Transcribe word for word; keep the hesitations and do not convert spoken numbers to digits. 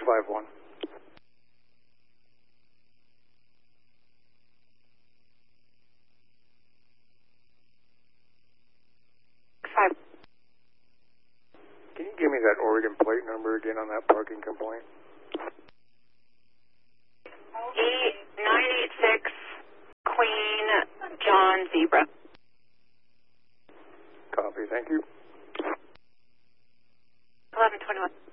five one. Five. Can you give me that Oregon plate number again on that parking complaint? E nine eight six Queen John Zebra. Copy, thank you. eleven twenty-one.